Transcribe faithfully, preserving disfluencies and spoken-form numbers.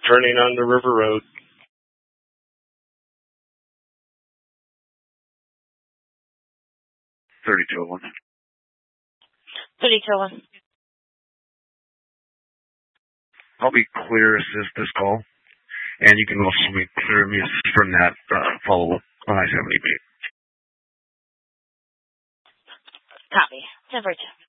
Turning on the River Road. thirty-two oh one. thirty-two oh one. I'll be clear assist this call, and you can also be clear me from that uh, follow-up on I seventy B. Copy. ten forty-two.